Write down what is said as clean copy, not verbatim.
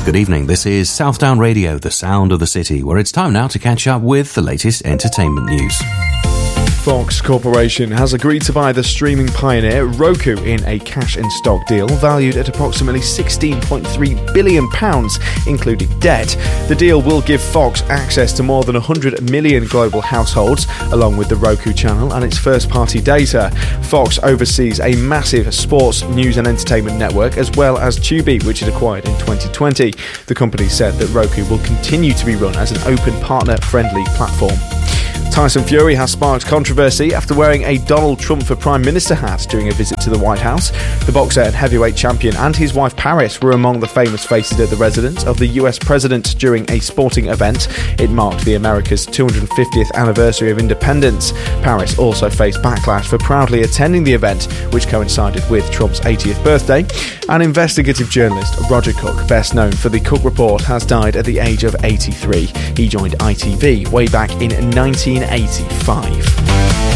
Good evening, this is Southdown Radio, the sound of the city, where it's time now to catch up with the latest entertainment news. Fox Corporation has agreed to buy the streaming pioneer Roku in a cash-in-stock deal valued at approximately £16.3 billion, including debt. The deal will give Fox access to more than 100 million global households, along with the Roku channel and its first-party data. Fox oversees a massive sports, news and entertainment network, as well as Tubi, which it acquired in 2020. The company said that Roku will continue to be run as an open, partner-friendly platform. Tyson Fury has sparked controversy after wearing a Donald Trump for Prime Minister hat during a visit to the White House. The boxer and heavyweight champion and his wife Paris were among the famous faces at the residence of the US President during a sporting event. It marked the America's 250th anniversary of independence. Paris also faced backlash for proudly attending the event, which coincided with Trump's 80th birthday. And investigative journalist Roger Cook, best known for the Cook Report, has died at the age of 83. He joined ITV way back in 1985.